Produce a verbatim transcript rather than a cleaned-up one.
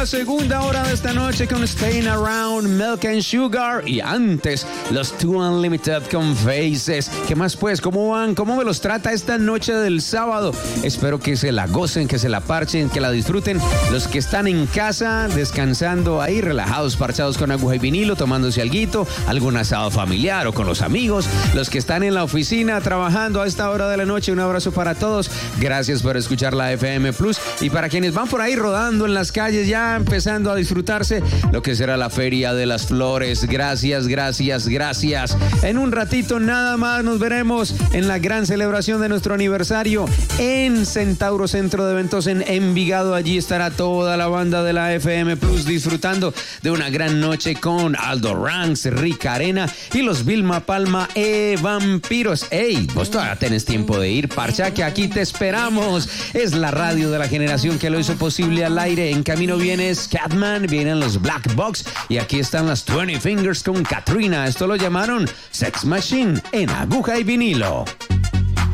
Segunda hora de esta noche con Staying Around, Milk and Sugar y antes los Two Unlimited con Faces. ¿Qué más pues? ¿Cómo van? ¿Cómo me los trata esta noche del sábado? Espero que se la gocen, que se la parchen, que la disfruten. Los que están en casa descansando ahí, relajados, parchados con aguja y vinilo, tomándose alguito, algún asado familiar o con los amigos. Los que están en la oficina trabajando a esta hora de la noche, un abrazo para todos. Gracias por escuchar la F M Plus. Y para quienes van por ahí rodando en las calles ya empezando a disfrutarse lo que será la Feria de las Flores. Gracias, gracias, gracias. En un ratito nada más nos veremos en la gran celebración de nuestro aniversario en Centauro Centro de Eventos en Envigado. Allí estará toda la banda de la F M Plus disfrutando de una gran noche con Aldo Ranks, Rica Arena y los Vilma Palma e Vampiros. Ey, vos todavía tenés tiempo de ir, parcha, que aquí te esperamos. Es la radio de la generación que lo hizo posible al aire. En camino viene Scatman, vienen los Black Box y aquí están las veinte Fingers con Katrina. Esto lo llamaron Sex Machine en aguja y vinilo.